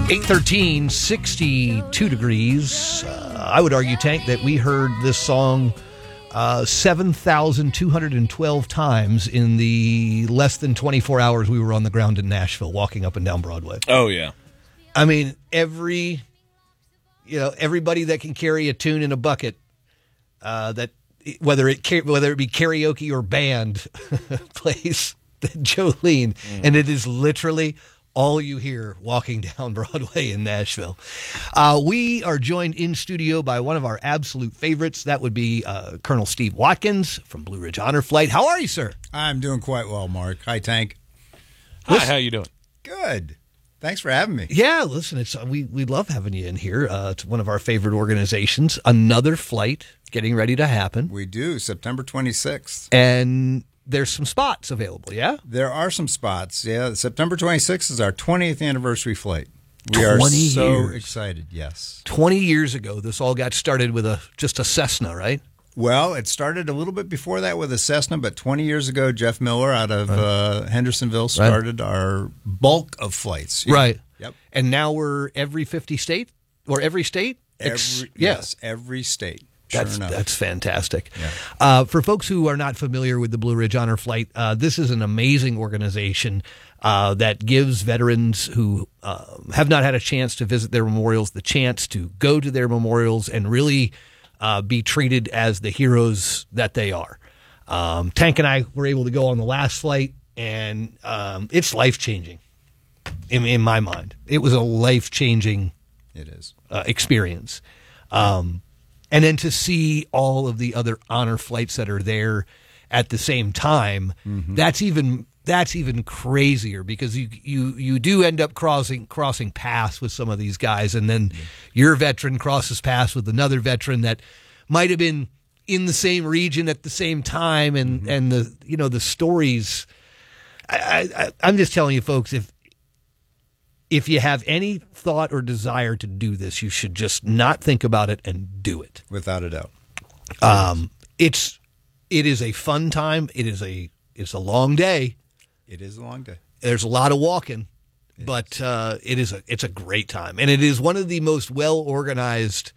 8:13, 62 degrees. I would argue, Tank, that we heard this song 7,212 times in the less than 24 hours we were on the ground in Nashville, walking up and down Broadway. Oh, yeah. I mean, everybody that can carry a tune in a bucket, that whether it be karaoke or band, plays Jolene, and it is literally all you hear walking down Broadway in Nashville. We are joined in studio by one of our absolute favorites. That would be Colonel Steve Watkins from Blue Ridge Honor Flight. How are you, sir? I'm doing quite well, Mark. Hi, Tank. Hi, how you doing? Good. Thanks for having me. Yeah, listen, we love having you in here. It's one of our favorite organizations. Another flight getting ready to happen. We do, September 26th. And there's some spots available, yeah? There are some spots, yeah. September 26th is our 20th anniversary flight. We 20 are so years. excited, yes. 20 years ago, this all got started with just a Cessna, right? Well, it started a little bit before that with a Cessna, but 20 years ago, Jeff Miller out of Hendersonville started our bulk of flights. Right. Yep. And now we're every 50 state? Or every state? Yes, every state. That's fantastic. Yeah. For folks who are not familiar with the Blue Ridge Honor Flight, this is an amazing organization that gives veterans who have not had a chance to visit their memorials the chance to go to their memorials and really be treated as the heroes that they are. Tank and I were able to go on the last flight, and it's life-changing in my mind. It was a life-changing experience. And then to see all of the other honor flights that are there at the same time, that's even crazier, because you do end up crossing paths with some of these guys, and then your veteran crosses paths with another veteran that might have been in the same region at the same time, and the stories. I'm just telling you, folks, if you have any thought or desire to do this, you should just not think about it and do it. Without a doubt. It is a fun time. It's a long day. It is a long day. There's a lot of walking, but it's a great time. And it is one of the most well-organized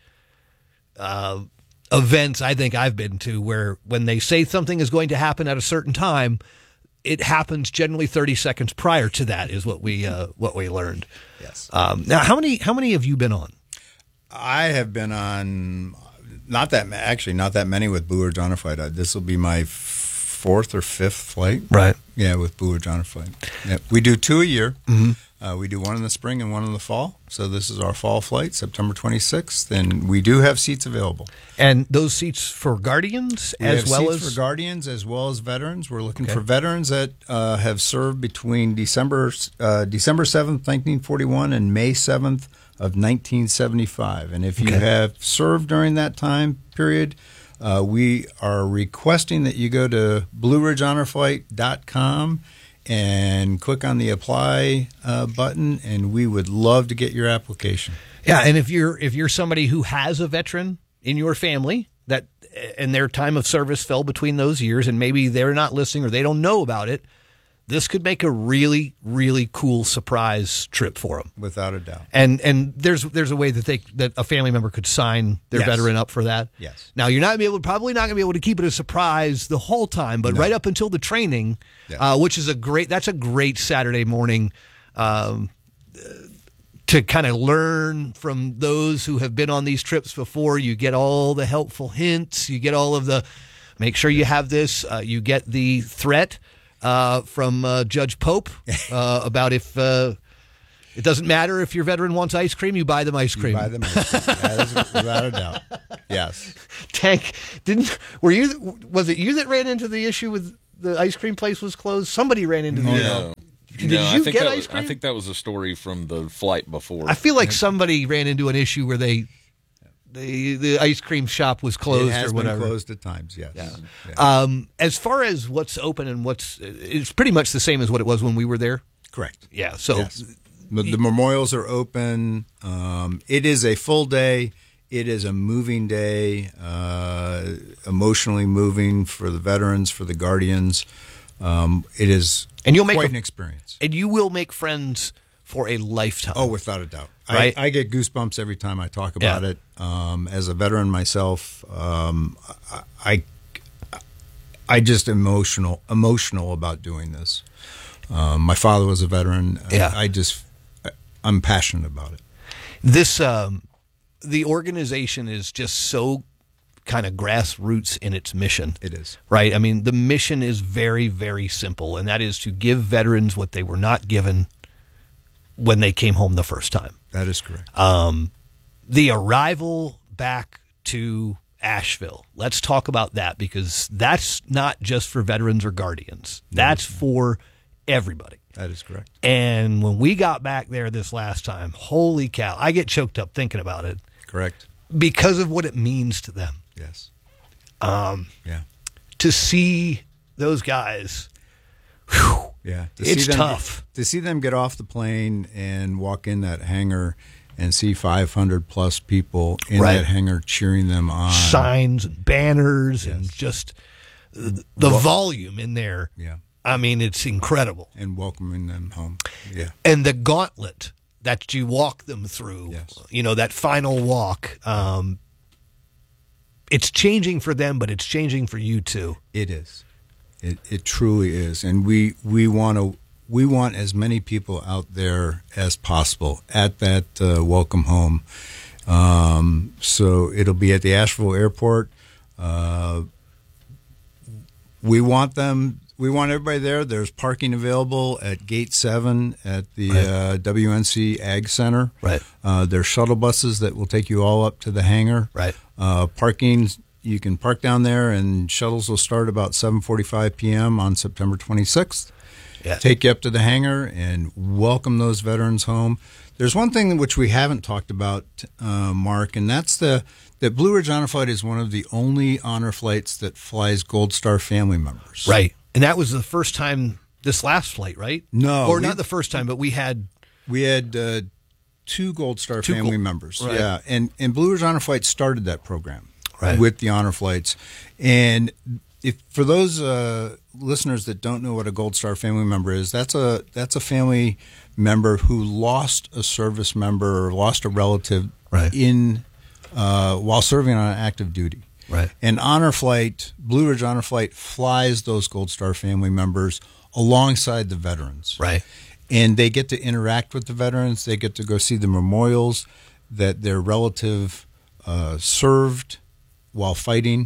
events I think I've been to, where when they say something is going to happen at a certain time, it happens generally 30 seconds prior to that, is what we learned. Yes. Now, how many have you been on? I have been on not that many with Blue Ridge Honor Flight. This will be my fourth or fifth flight. Right. Yeah, with Blue Ridge Honor Flight. Yeah, we do 2 a year. Mm-hmm. We do one in the spring and one in the fall. So this is our fall flight, September 26th, and we do have seats available. And those seats for Guardians for Guardians as well as veterans. We're looking for veterans that have served between December 7th, 1941 and May 7th of 1975. And if you have served during that time period, we are requesting that you go to BlueRidgeHonorFlight.com and click on the apply button, and we would love to get your application. Yeah, and if you're somebody who has a veteran in your family that and their time of service fell between those years, and maybe they're not listening or they don't know about it, this could make a really, really cool surprise trip for them. Without a doubt. And there's a way that a family member could sign their veteran up for that. Yes. Now, you're probably not going to be able to keep it a surprise the whole time, but right up until the training, which is a great Saturday morning to kind of learn from those who have been on these trips before. You get all the helpful hints. You get all of the, make sure you have this. You get the threat from Judge Pope about if it doesn't matter if your veteran wants ice cream, you buy them ice cream. That is without a doubt. Yes. Tank, was it you that ran into the issue with the ice cream place was closed? Somebody ran into the issue. Did you get ice cream? I think that was a story from the flight before. I feel like somebody ran into an issue where the ice cream shop was closed or whatever. It has been closed at times, yes. Yeah. As far as what's open and it's pretty much the same as what it was when we were there? Correct. Yeah, so... Yes. The memorials are open. It is a full day. It is a moving day, emotionally moving for the veterans, for the Guardians. It is quite an experience. And you will make friends for a lifetime. Oh, without a doubt. Right? I get goosebumps every time I talk about it. As a veteran myself, I just emotional about doing this. My father was a veteran. I'm passionate about it. This the organization is just so kind of grassroots in its mission. It is. Right? I mean, the mission is very, very simple, and that is to give veterans what they were not given when they came home the first time. That is correct. The arrival back to Asheville. Let's talk about that, because that's not just for veterans or guardians. That's for everybody. That is correct. And when we got back there this last time, holy cow, I get choked up thinking about it. Correct. Because of what it means to them. Yes. To see those guys, whew, it's tough. To see them get off the plane and walk in that hangar and see 500 plus people in that hangar cheering them on. Signs and banners and just the volume in there. Yeah. I mean, it's incredible. And welcoming them home. Yeah. And the gauntlet that you walk them through, that final walk, it's changing for them, but it's changing for you too. It is. It truly is. And we want as many people out there as possible at that welcome home. So it'll be at the Asheville Airport. We want everybody there. There's parking available at Gate 7 at the WNC Ag Center. Right. There's shuttle buses that will take you all up to the hangar. Right. Parking, you can park down there, and shuttles will start about 7:45 p.m. on September 26th. Yeah. Take you up to the hangar and welcome those veterans home. There's one thing which we haven't talked about, Mark, and that's that Blue Ridge Honor Flight is one of the only honor flights that flies Gold Star family members. Right. And that was the first time this last flight, right? No. Or not the first time, but we had 2 Gold Star family members. Right. Yeah. And Blue Ridge Honor Flight started that program right. with the honor flights. And if for those listeners that don't know what a Gold Star family member is, that's a family member who lost a service member or lost a relative in while serving on active duty. Right. And Honor Flight, Blue Ridge Honor Flight, flies those Gold Star family members alongside the veterans. Right. And they get to interact with the veterans. They get to go see the memorials that their relative served while fighting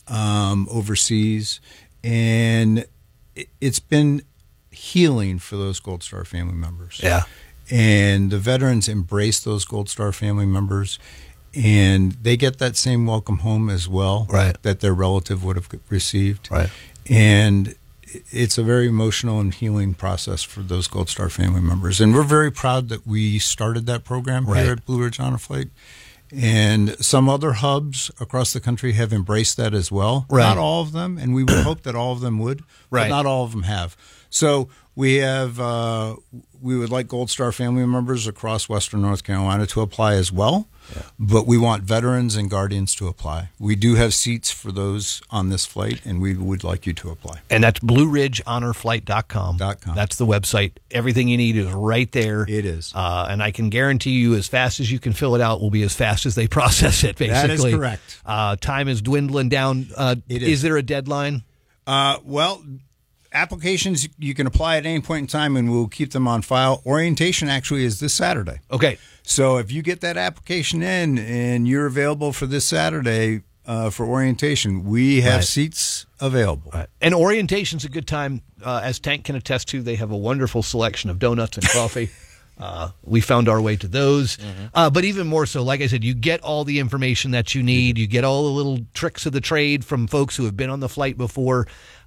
overseas. And it's been healing for those Gold Star family members. Yeah. And the veterans embrace those Gold Star family members. And they get that same welcome home as well that their relative would have received. Right. And it's a very emotional and healing process for those Gold Star family members. And we're very proud that we started that program here at Blue Ridge Honor Flight. And some other hubs across the country have embraced that as well. Right. Not all of them, and we would hope that all of them would, but not all of them have. So we have we would like Gold Star family members across Western North Carolina to apply as well. Yeah. But we want veterans and guardians to apply. We do have seats for those on this flight, and we would like you to apply. And that's BlueRidgeHonorFlight.com. That's the website. Everything you need is right there. It is. And I can guarantee you, as fast as you can fill it out will be as fast as they process it, basically. That is correct. Time is dwindling down. Is there a deadline? Well, applications, you can apply at any point in time, and we'll keep them on file. Orientation actually is this Saturday. Okay. So if you get that application in and you're available for this Saturday for orientation, we have seats available. Right. And orientation's a good time. As Tank can attest to, they have a wonderful selection of donuts and coffee. We found our way to those. Mm-hmm. But even more so, like I said, you get all the information that you need. You get all the little tricks of the trade from folks who have been on the flight before.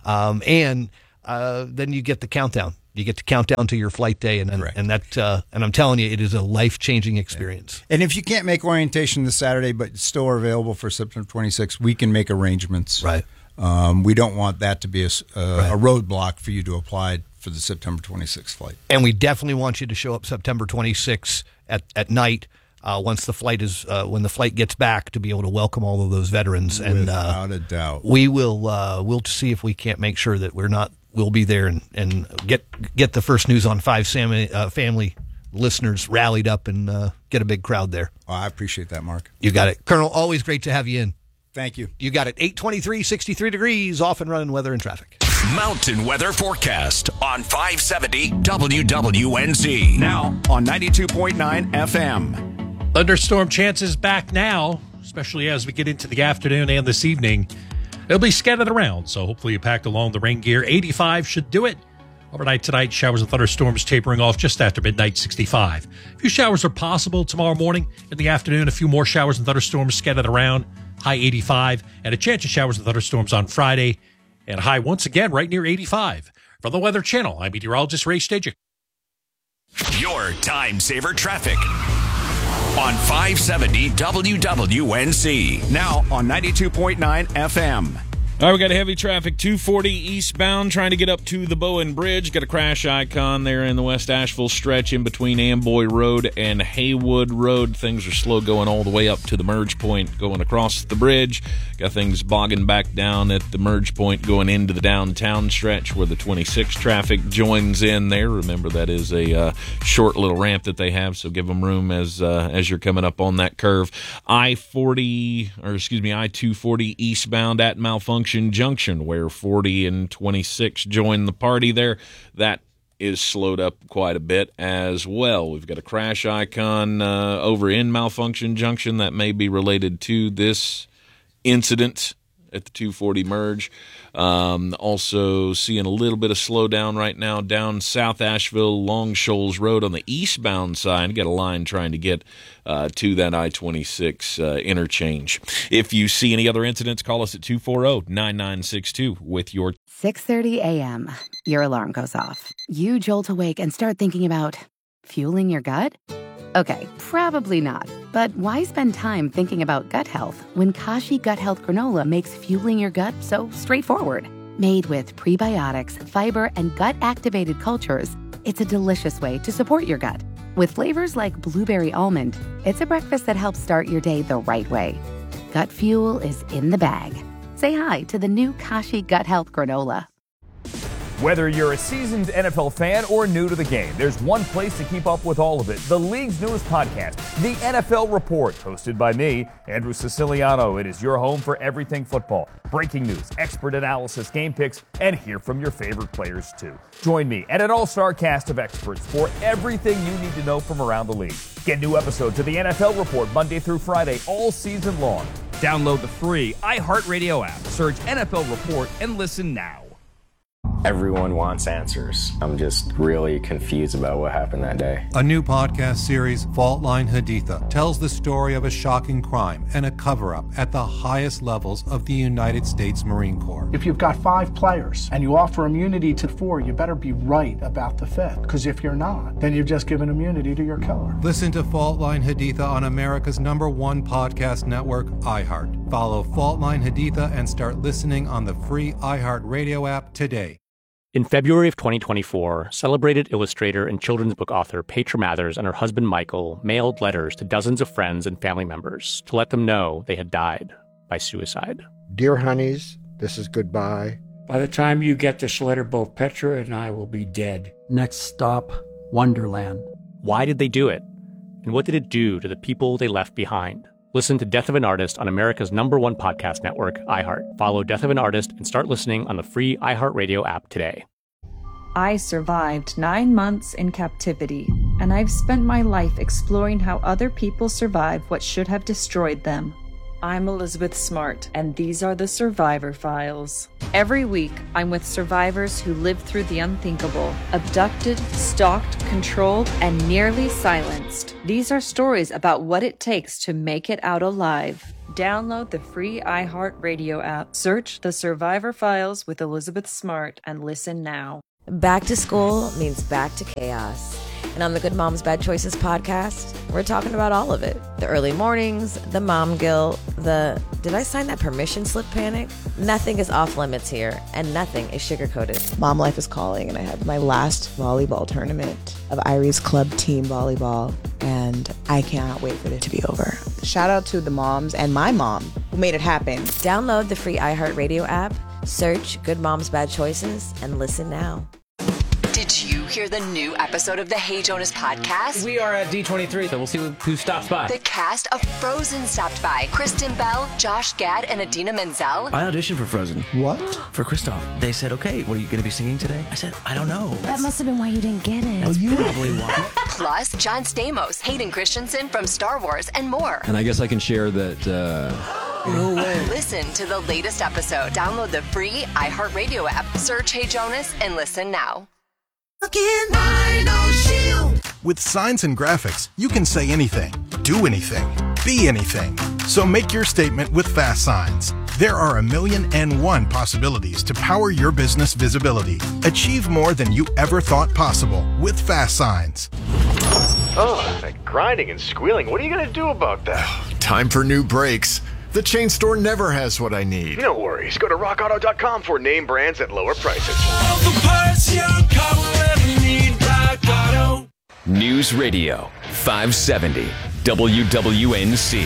And then you get the countdown. You get to count down to your flight day, and I'm telling you, it is a life-changing experience. And if you can't make orientation this Saturday, but still are available for September 26th, we can make arrangements. Right. We don't want that to be a roadblock for you to apply for the September 26th flight. And we definitely want you to show up September 26th at night. Once the flight is when the flight gets back, to be able to welcome all of those veterans. Without a doubt, we will we'll see if we can't make sure that we'll be there and get the first news on 5 family listeners rallied up and get a big crowd there. Oh, I appreciate that, Mark. You got it. Colonel, always great to have you in. Thank you. You got it. 823, 63 degrees, off and running weather and traffic. Mountain weather forecast on 570 WWNZ. Now on 92.9 FM. Thunderstorm chances back now, especially as we get into the afternoon and this evening. It'll be scattered around, so hopefully you packed along the rain gear. 85 should do it. Overnight tonight, showers and thunderstorms tapering off just after midnight, 65. A few showers are possible tomorrow morning. In the afternoon, a few more showers and thunderstorms scattered around, high 85. And a chance of showers and thunderstorms on Friday, and a high once again right near 85. From the Weather Channel, I'm meteorologist Ray Stajic. Your time saver traffic on 570 WWNZ. Now on 92.9 FM. All right, we got heavy traffic, 240 eastbound, trying to get up to the Bowen Bridge. Got a crash icon there in the West Asheville stretch in between Amboy Road and Haywood Road. Things are slow going all the way up to the merge point going across the bridge. Got things bogging back down at the merge point going into the downtown stretch where the 26 traffic joins in there. Remember, that is a short little ramp that they have, so give them room as you're coming up on that curve. I-240 eastbound at Malfunction Junction, where 40 and 26 join the party there. That is slowed up quite a bit as well. We've got a crash icon over in Malfunction Junction that may be related to this incident at the 240 merge. Also seeing a little bit of slowdown right now down South Asheville, Long Shoals Road on the eastbound side. Got a line trying to get to that I-26 interchange. If you see any other incidents, call us at 240-9962 with your 6:30 a.m. Your alarm goes off. You jolt awake and start thinking about fueling your gut? Okay, probably not. But why spend time thinking about gut health when Kashi Gut Health Granola makes fueling your gut so straightforward? Made with prebiotics, fiber, and gut-activated cultures, it's a delicious way to support your gut. With flavors like blueberry almond, it's a breakfast that helps start your day the right way. Gut fuel is in the bag. Say hi to the new Kashi Gut Health Granola. Whether you're a seasoned NFL fan or new to the game, there's one place to keep up with all of it. The league's newest podcast, The NFL Report, hosted by me, Andrew Siciliano. It is your home for everything football. Breaking news, expert analysis, game picks, and hear from your favorite players, too. Join me and an all-star cast of experts for everything you need to know from around the league. Get new episodes of The NFL Report Monday through Friday all season long. Download the free iHeartRadio app. Search NFL Report and listen now. Everyone wants answers. I'm just really confused about what happened that day. A new podcast series, Fault Line Haditha, tells the story of a shocking crime and a cover-up at the highest levels of the United States Marine Corps. If you've got 5 players and you offer immunity to 4, you better be right about the 5th. Because if you're not, then you've just given immunity to your killer. Listen to Fault Line Haditha on America's #1 podcast network, iHeart. Follow Fault Line Haditha and start listening on the free iHeart Radio app today. In February of 2024, celebrated illustrator and children's book author Petra Mathers and her husband Michael mailed letters to dozens of friends and family members to let them know they had died by suicide. Dear honeys, this is goodbye. By the time you get this letter, both Petra and I will be dead. Next stop, Wonderland. Why did they do it? And what did it do to the people they left behind? Listen to Death of an Artist on America's #1 podcast network, iHeart. Follow Death of an Artist and start listening on the free iHeartRadio app today. I survived 9 months in captivity, and I've spent my life exploring how other people survive what should have destroyed them. I'm Elizabeth Smart, and these are the Survivor Files. Every week, I'm with survivors who lived through the unthinkable, abducted, stalked, controlled, and nearly silenced. These are stories about what it takes to make it out alive. Download the free iHeartRadio app, search The Survivor Files with Elizabeth Smart, and listen now. Back to school means back to chaos. And on the Good Moms Bad Choices podcast, we're talking about all of it. The early mornings, the mom guilt, the did I sign that permission slip panic? Nothing is off limits here, and nothing is sugar-coated. Mom life is calling, and I had my last volleyball tournament of Irie's club team volleyball, and I cannot wait for it to be over. Shout out to the moms and my mom who made it happen. Download the free iHeartRadio app, search Good Moms Bad Choices, and listen now. Did you hear the new episode of the Hey Jonas podcast? We are at D23, so we'll see who stops by. The cast of Frozen stopped by. Kristen Bell, Josh Gad, and Idina Menzel. I auditioned for Frozen. What? For Kristoff. They said, okay, what are you going to be singing today? I said, I don't know. That must have been why you didn't get it. That's probably why. Plus, John Stamos, Hayden Christensen from Star Wars, and more. And I guess I can share that... No way. Listen to the latest episode. Download the free iHeartRadio app. Search Hey Jonas and listen now. With signs and graphics, you can say anything, do anything, be anything. So make your statement with Fast Signs. There are 1,000,001 possibilities to power your business visibility. Achieve more than you ever thought possible with Fast Signs. Oh, that grinding and squealing. What are you going to do about that? Time for new brakes. The chain store never has what I need. No worries. Go to rockauto.com for name brands at lower prices. News Radio 570 WWNC.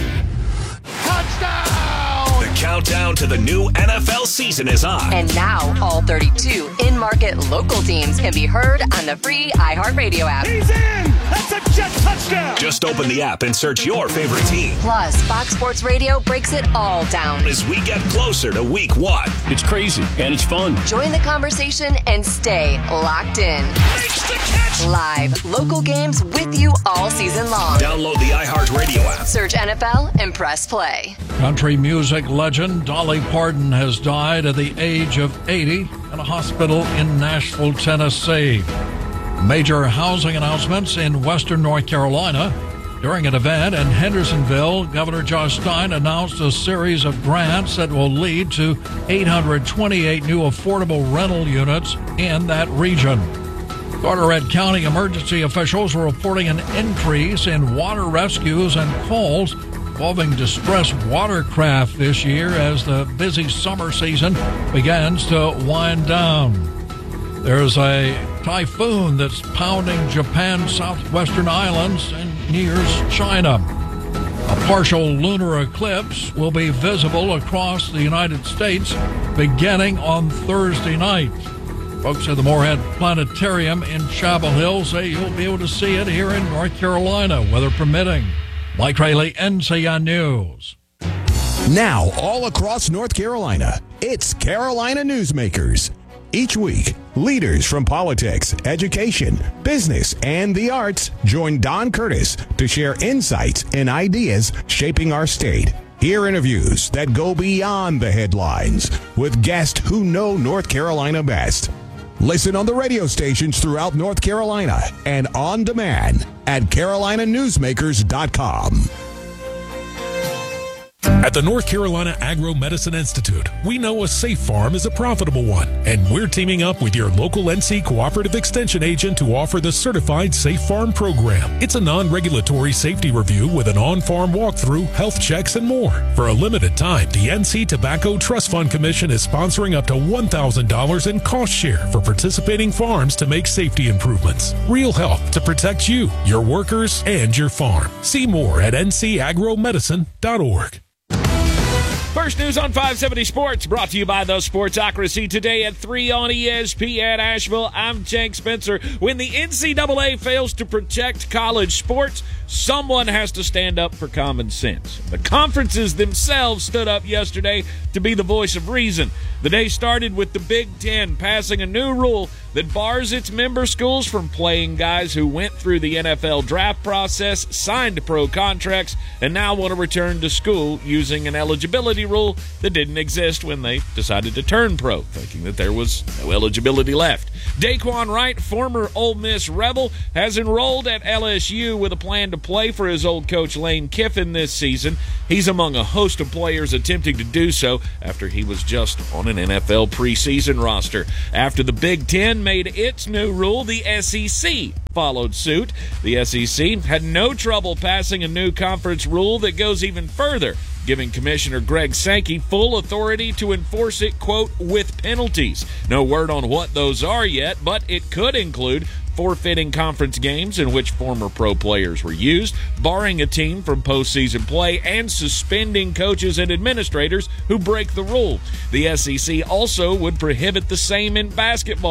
Touchdown! The countdown to the new NFL season is on. And now, all 32 in-market local teams can be heard on the free iHeartRadio app. He's in! That's a Jet touchdown! Just open the app and search your favorite team. Plus, Fox Sports Radio breaks it all down as we get closer to week 1. It's crazy, and it's fun. Join the conversation and stay locked in. Live, local games with you all season long. Download the iHeartRadio app. Search NFL and press play. Country music legend Dolly Parton has died at the age of 80 in a hospital in Nashville, Tennessee. Major housing announcements in western North Carolina. During an event in Hendersonville, Governor Josh Stein announced a series of grants that will lead to 828 new affordable rental units in that region. Carteret County emergency officials are reporting an increase in water rescues and calls involving distressed watercraft this year as the busy summer season begins to wind down. There's a typhoon that's pounding Japan's southwestern islands and nears China. A partial lunar eclipse will be visible across the United States beginning on Thursday night. Folks at the Moorhead Planetarium in Chapel Hill say you'll be able to see it here in North Carolina, weather permitting. Mike Rayleigh, NCN News. Now, all across North Carolina, it's Carolina Newsmakers. Each week, leaders from politics, education, business, and the arts join Don Curtis to share insights and ideas shaping our state. Hear interviews that go beyond the headlines with guests who know North Carolina best. Listen on the radio stations throughout North Carolina and on demand at carolinanewsmakers.com. At the North Carolina Agro-Medicine Institute, we know a safe farm is a profitable one, and we're teaming up with your local NC Cooperative Extension agent to offer the Certified Safe Farm program. It's a non-regulatory safety review with an on-farm walkthrough, health checks, and more. For a limited time, the NC Tobacco Trust Fund Commission is sponsoring up to $1,000 in cost share for participating farms to make safety improvements. Real help to protect you, your workers, and your farm. See more at ncagromedicine.org. First news on 570 Sports, brought to you by the Sportsocracy. Today at 3 on ESPN Asheville, I'm Cenk Spencer. When the NCAA fails to protect college sports, someone has to stand up for common sense. The conferences themselves stood up yesterday to be the voice of reason. The day started with the Big Ten passing a new rule that bars its member schools from playing guys who went through the NFL draft process, signed pro contracts, and now want to return to school using an eligibility rule that didn't exist when they decided to turn pro, thinking that there was no eligibility left. Daquan Wright, former Ole Miss Rebel, has enrolled at LSU with a plan to play for his old coach Lane Kiffin this season. He's among a host of players attempting to do so after he was just on an NFL preseason roster. After the Big Ten made its new rule, the SEC followed suit. The SEC had no trouble passing a new conference rule that goes even further, giving Commissioner Greg Sankey full authority to enforce it, quote, with penalties. No word on what those are yet, but it could include forfeiting conference games in which former pro players were used, barring a team from postseason play, and suspending coaches and administrators who break the rule. The SEC also would prohibit the same in basketball,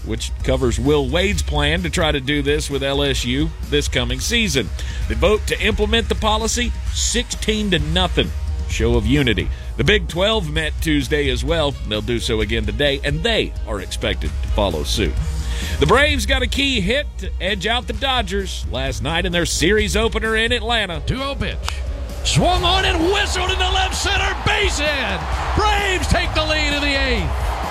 which covers Will Wade's plan to try to do this with LSU this coming season. They vote to implement the policy 16-0. Show of unity. The Big 12 met Tuesday as well. They'll do so again today, and they are expected to follow suit. The Braves got a key hit to edge out the Dodgers last night in their series opener in Atlanta. 2-0 pitch. Swung on and whistled into left center. Base hit. Braves take the lead in the 8th.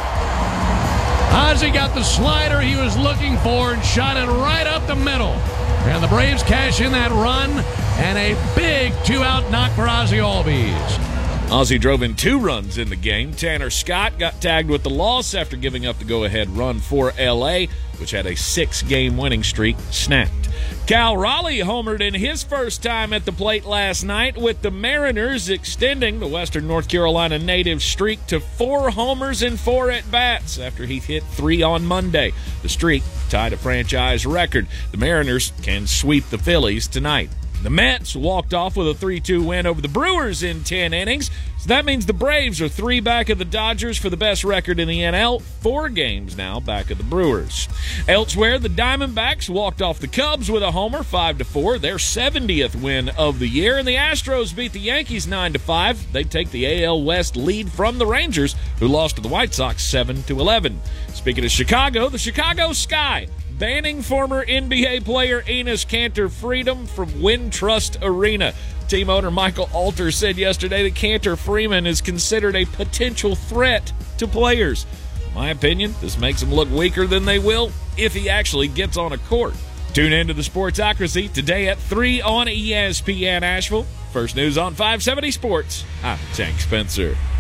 Ozzie got the slider he was looking for and shot it right up the middle. And the Braves cash in that run and a big 2-out knock for Ozzie Albies. Ozzie drove in 2 runs in the game. Tanner Scott got tagged with the loss after giving up the go-ahead run for L.A., which had a 6-game winning streak snapped. Cal Raleigh homered in his first time at the plate last night, with the Mariners extending the Western North Carolina native streak to 4 homers and 4 at-bats after he hit 3 on Monday. The streak tied a franchise record. The Mariners can sweep the Phillies tonight. The Mets walked off with a 3-2 win over the Brewers in 10 innings. So that means the Braves are 3 back of the Dodgers for the best record in the NL, 4 games now back of the Brewers. Elsewhere, the Diamondbacks walked off the Cubs with a homer, 5-4, their 70th win of the year. And the Astros beat the Yankees 9-5. They take the AL West lead from the Rangers, who lost to the White Sox 7-11. Speaking of Chicago, the Chicago Sky banning former NBA player Enes Kanter Freedom from Wintrust Arena. Team owner Michael Alter said yesterday that Kanter Freeman is considered a potential threat to players. In my opinion, this makes him look weaker than they will if he actually gets on a court. Tune in to the Sportsocracy today at 3 on ESPN Asheville. First News on 570 Sports. I'm Tank Spencer.